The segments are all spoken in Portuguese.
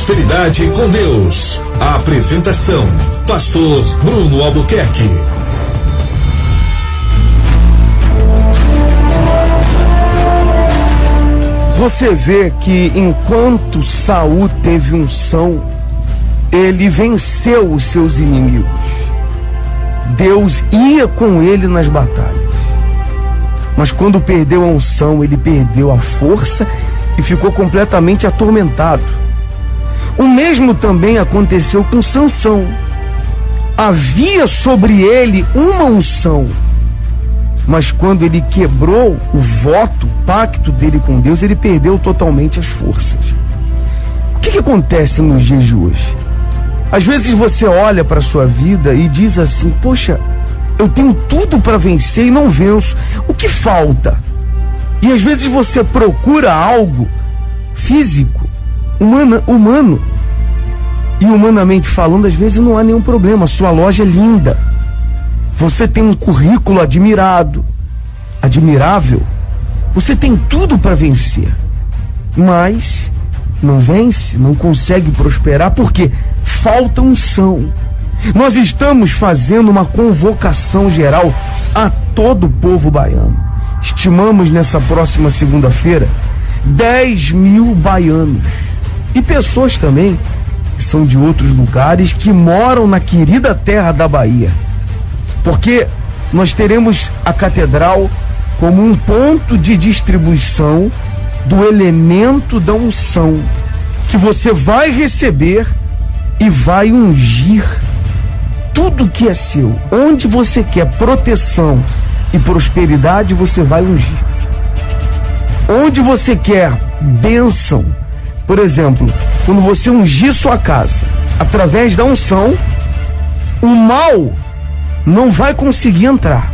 prosperidade com Deus. A apresentação: Pastor Bruno Albuquerque. Você vê que enquanto Saul teve unção, ele venceu os seus inimigos. Deus ia com ele nas batalhas. Mas quando perdeu a unção, ele perdeu a força e ficou completamente atormentado. O mesmo também aconteceu com Sansão. Havia sobre ele uma unção, mas quando ele quebrou o voto, o pacto dele com Deus, ele perdeu totalmente as forças. O que acontece nos dias de hoje? Às vezes você olha para a sua vida e diz assim: poxa, eu tenho tudo para vencer e não venço. O que falta? E às vezes você procura algo físico, humano. E humanamente falando, às vezes não há nenhum problema. Sua loja é linda. Você tem um currículo admirável. Você tem tudo para vencer. Mas não vence, não consegue prosperar porque falta unção. Nós estamos fazendo uma convocação geral a todo o povo baiano. Estimamos nessa próxima segunda-feira 10.000 baianos e pessoas também que são de outros lugares, que moram na querida terra da Bahia, porque nós teremos a catedral como um ponto de distribuição do elemento da unção, que você vai receber e vai ungir tudo que é seu. Onde você quer proteção e prosperidade, você vai ungir. Onde você quer bênção, por exemplo, quando você ungir sua casa através da unção, o mal não vai conseguir entrar.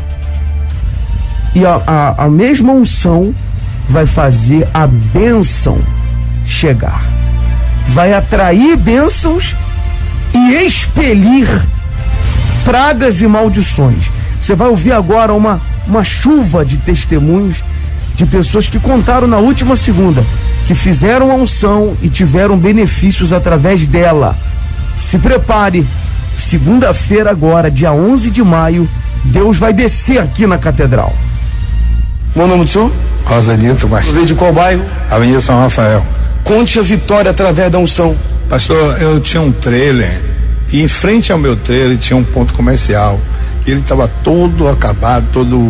E a mesma unção vai fazer a bênção chegar. Vai atrair bênçãos e expelir pragas e maldições. Você vai ouvir agora uma chuva de testemunhos de pessoas que contaram na última segunda que fizeram a unção e tiveram benefícios através dela. Se prepare, segunda-feira agora, dia 11 de maio, Deus vai descer aqui na catedral. Qual o nome do senhor? Rosanito, mas... Você veio de qual bairro? Avenida São Rafael. Conte a vitória através da unção. Pastor, eu tinha um trailer e em frente ao meu trailer tinha um ponto comercial. E ele estava todo acabado,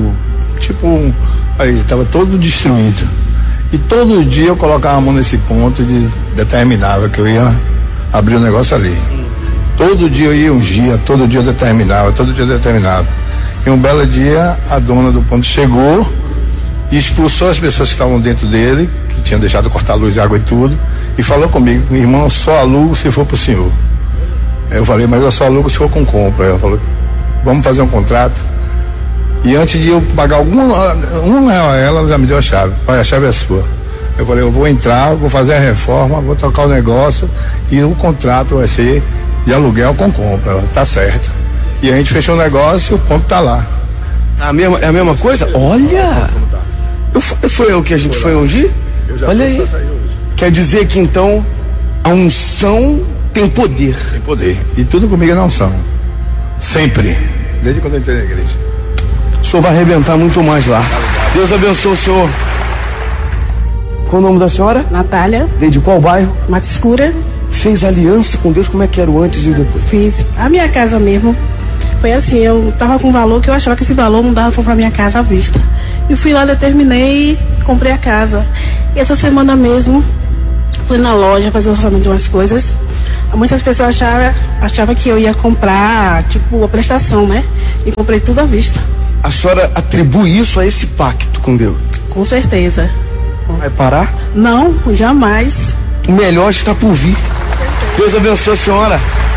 estava todo destruído. E todo dia eu colocava a mão nesse ponto e determinava que eu ia abrir um negócio ali. Todo dia eu ia ungir, todo dia eu determinava. E um belo dia a dona do ponto chegou e expulsou as pessoas que estavam dentro dele, que tinham deixado cortar luz, água e tudo, e falou comigo: irmão, só alugo se for pro senhor. Aí eu falei: mas eu só alugo se for com compra. Ela falou: vamos fazer um contrato. E antes de eu pagar um real a ela já me deu a chave. Pai, a chave é sua. Eu falei: eu vou entrar, vou fazer a reforma, vou tocar o negócio e o contrato vai ser de aluguel com compra. Ela: tá certo. E a gente fechou o negócio e o ponto tá lá. É a mesma coisa? Olha! Foi o que a gente foi ungir? Olha aí. Quer dizer que então a unção tem poder. Tem poder. E tudo comigo é na unção. Sempre. Desde quando eu entrei na igreja. O senhor vai arrebentar muito mais lá. Deus abençoe o senhor. Qual o nome da senhora? Natália. Veio de qual bairro? Mata Escura. Fez aliança com Deus, como é que era o antes e o depois? Fiz. A minha casa mesmo. Foi assim, eu tava com um valor que eu achava que esse valor não dava pra comprar minha casa à vista. E fui lá, determinei, comprei a casa. E essa semana mesmo, fui na loja fazer o orçamento de umas coisas. Muitas pessoas achavam que eu ia comprar, a prestação, né? E comprei tudo à vista. A senhora atribui isso a esse pacto com Deus? Com certeza. Vai parar? Não, jamais. O melhor está por vir. Deus abençoe a senhora.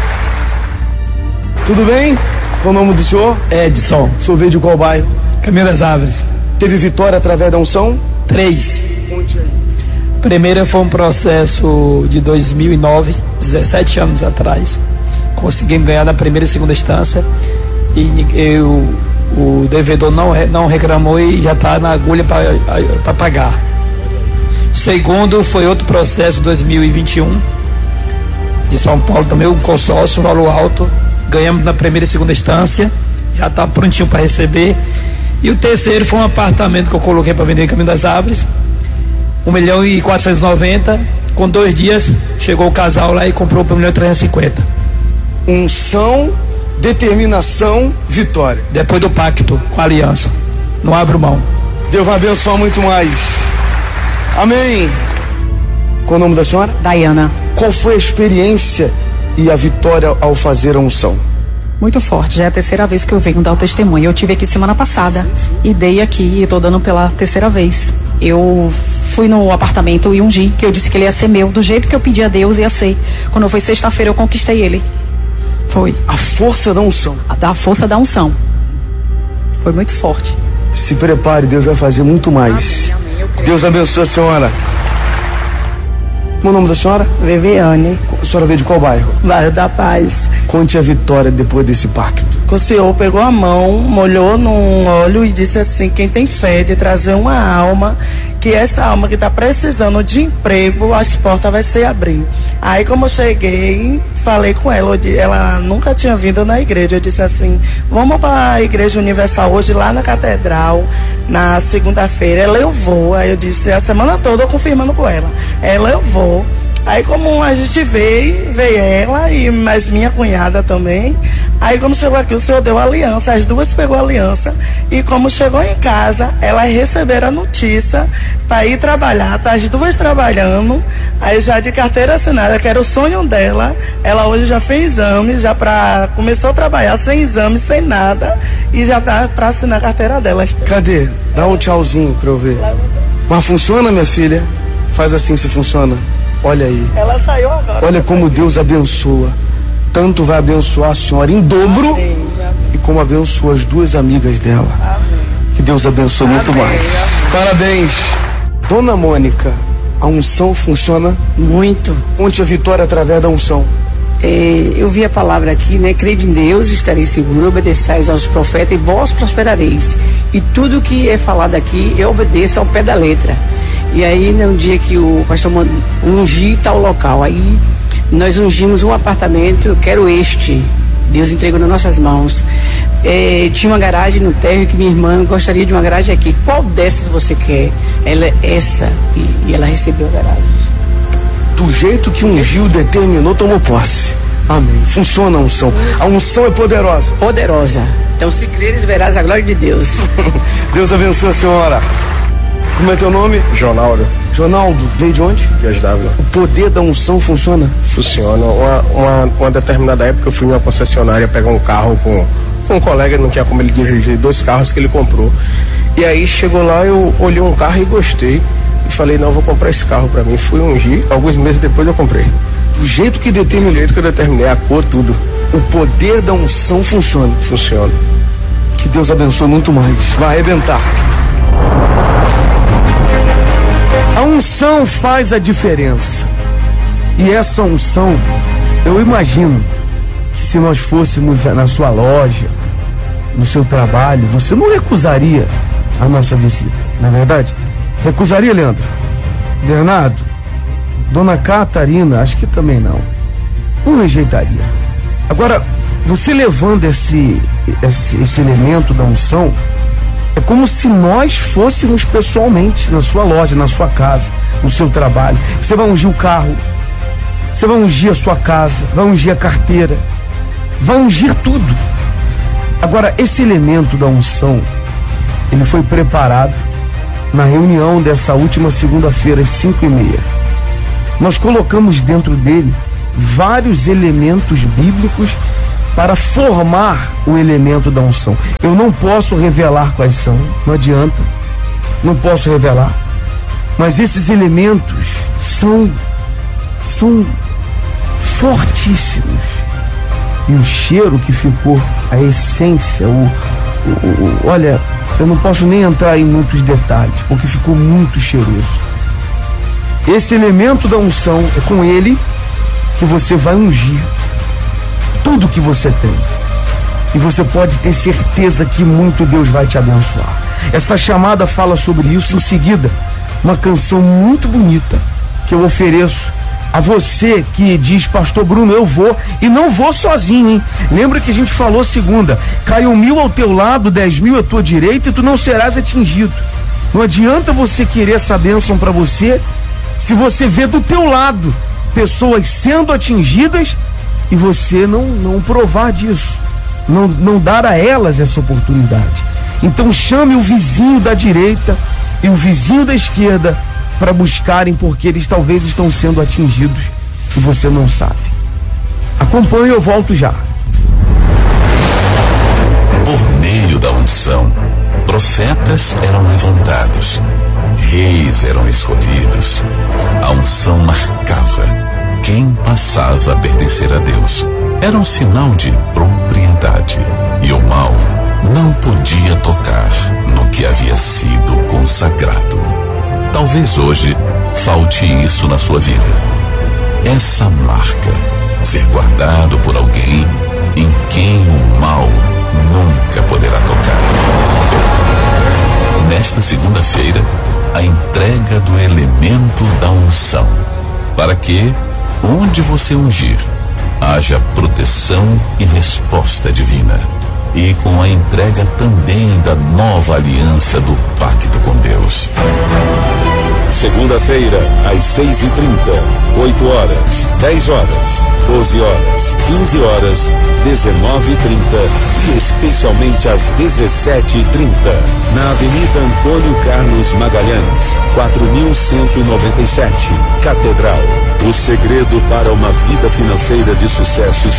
Tudo bem? Qual o nome do senhor? Edson. O senhor veio de qual bairro? Caminho das Árvores. Teve vitória através da unção? 3. Primeira foi um processo de 2009, 17 anos atrás. Conseguimos ganhar na primeira e segunda instância. E o devedor não reclamou e já está na agulha para pagar. Segundo foi outro processo, 2021, de São Paulo também, um consórcio, um valor alto. Ganhamos na primeira e segunda instância, já está prontinho para receber. E o terceiro foi um apartamento que eu coloquei para vender em Caminho das Árvores, 1.490.000. Com 2 dias chegou o casal lá e comprou por 1.350.000. Unção, determinação, vitória. Depois do pacto com a aliança, não abro mão. Deus vai abençoar muito mais. Amém. Qual o nome da senhora? Dayana. Qual foi a experiência e a vitória ao fazer a unção? Muito forte, já é a terceira vez que eu venho dar o testemunho. Eu tive aqui semana passada e dei aqui e tô dando pela terceira vez. Eu fui no apartamento e ungi, que eu disse que ele ia ser meu, do jeito que eu pedi a Deus, ia ser. Quando foi sexta-feira eu conquistei ele. Foi. A força da unção. A força da unção. Foi muito forte. Se prepare, Deus vai fazer muito mais. Amém, amém, eu creio. Deus abençoe a senhora. Qual o nome da senhora? Viviane, A senhora veio de qual bairro? bairro da Paz. Conte a vitória depois desse pacto. Que o senhor pegou a mão, molhou num óleo e disse assim: quem tem fé de trazer uma alma, que essa alma que está precisando de emprego, as portas vai se abrir. Aí como eu cheguei, falei com ela, ela nunca tinha vindo na igreja, eu disse assim: vamos para a Igreja Universal hoje lá na Catedral, na segunda-feira. Ela, eu vou. Aí eu disse, a semana toda eu confirmando com ela. Ela, eu vou. Aí como a gente veio ela e mais minha cunhada também. Aí como chegou aqui, o senhor deu a aliança, as duas pegou a aliança. E como chegou em casa, elas receberam a notícia para ir trabalhar, tá as duas trabalhando. Aí já de carteira assinada, que era o sonho dela. Ela hoje já fez exame, começou a trabalhar sem exame, sem nada. E já tá para assinar a carteira dela. Cadê? Dá um tchauzinho pra eu ver. Mas funciona, minha filha? Faz assim se funciona. Olha aí. Ela saiu agora. Olha como Deus abençoa. Tanto vai abençoar a senhora em dobro. Amém. E como abençoa as duas amigas dela. Amém. Que Deus abençoe muito Amém. mais. Parabéns. Dona Mônica, a unção funciona? Muito. Conte a vitória através da unção. Eu vi a palavra aqui, né? Crede em Deus, estareis seguro, obedeçais aos profetas e vós prosperareis. E tudo que é falado aqui, eu obedeço ao pé da letra. E aí, no dia que o pastor ungiu tal local, aí nós ungimos um apartamento, eu quero este. Deus entregou nas nossas mãos. Tinha uma garagem no térreo que minha irmã gostaria de uma garagem aqui. Qual dessas você quer? Ela, essa. E ela recebeu a garagem. Do jeito que ungiu, determinou, tomou posse. Amém. Funciona a unção. A unção é poderosa. Poderosa. Então, se creres, verás a glória de Deus. Deus abençoe a senhora. Como é teu nome? Ronaldo, Ronaldo, veio de onde? Dias Dávila. O poder da unção funciona? Funciona. Uma determinada época eu fui em uma concessionária pegar um carro com um colega, não tinha como ele dirigir 2 carros que ele comprou. E aí chegou lá, eu olhei um carro e gostei. E falei, não, vou comprar esse carro pra mim. Fui ungir, alguns meses depois eu comprei. Do jeito que determinou. Do jeito que eu determinei, a cor, tudo. O poder da unção funciona. Funciona. Que Deus abençoe muito mais. Vai arrebentar. A unção faz a diferença. E essa unção, eu imagino que se nós fôssemos na sua loja, no seu trabalho, você não recusaria a nossa visita, não é verdade? Recusaria, Leandro? Bernardo? Dona Catarina? Acho que também não. Não rejeitaria. Agora, você levando esse elemento da unção, é como se nós fôssemos pessoalmente na sua loja, na sua casa, no seu trabalho. Você vai ungir o carro, você vai ungir a sua casa, vai ungir a carteira, vai ungir tudo. Agora, esse elemento da unção, ele foi preparado na reunião dessa última segunda-feira, às 5h30. Nós colocamos dentro dele vários elementos bíblicos para formar o elemento da unção. Eu não posso revelar quais são, não adianta, não posso revelar. Mas esses elementos são fortíssimos. E o cheiro que ficou, a essência, olha, eu não posso nem entrar em muitos detalhes, porque ficou muito cheiroso. Esse elemento da unção é com ele que você vai ungir tudo que você tem. E você pode ter certeza que muito Deus vai te abençoar. Essa chamada fala sobre isso. Em seguida, uma canção muito bonita que eu ofereço A você que diz, pastor Bruno, eu vou, e não vou sozinho, hein? Lembra que a gente falou segunda, caiu 1.000 ao teu lado, 10.000 à tua direita, e tu não serás atingido. Não adianta você querer essa bênção para você, se você vê do teu lado pessoas sendo atingidas e você não provar disso, não dar a elas essa oportunidade. Então chame o vizinho da direita e o vizinho da esquerda para buscarem, porque eles talvez estão sendo atingidos e você não sabe. Acompanhe, eu volto já. Por meio da unção, profetas eram levantados, reis eram escolhidos. A unção marcava quem passava a pertencer a Deus. Era um sinal de propriedade, e o mal não podia tocar no que havia sido consagrado. Talvez hoje falte isso na sua vida. Essa marca, ser guardado por alguém em quem o mal nunca poderá tocar. Nesta segunda-feira, a entrega do elemento da unção, para que, onde você ungir, haja proteção e resposta divina. E com a entrega também da nova aliança do pacto com Deus. Segunda-feira, às 6h30, 8 horas, 10 horas, 12 horas, 15 horas, 19h30 e especialmente às 17h30, na Avenida Antônio Carlos Magalhães, 4197, Catedral. O segredo para uma vida financeira de sucesso